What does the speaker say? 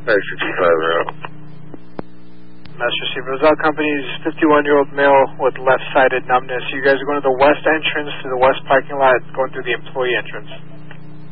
65 Master Receiver. Roselle Company's 51-year-old male with left-sided numbness. You guys are going to the west entrance to the west parking lot, going through the employee entrance.